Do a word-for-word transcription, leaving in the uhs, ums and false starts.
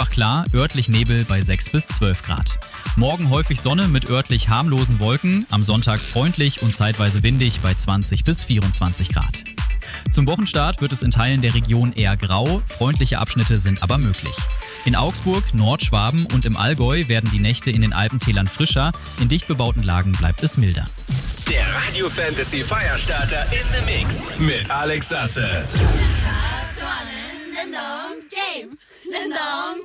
danach klar, örtlich Nebel bei sechs bis zwölf Grad. Morgen häufig Sonne mit örtlich harmlosen Wolken, am Sonntag freundlich und zeitweise windig bei zwanzig bis vierundzwanzig Grad. Zum Wochenstart wird es in Teilen der Region eher grau, freundliche Abschnitte sind aber möglich. In Augsburg, Nordschwaben und im Allgäu werden die Nächte in den Alpentälern frischer, in dicht bebauten Lagen bleibt es milder. Der Radio Fantasy Feierstarter in the Mix mit Alex Sasse. Game.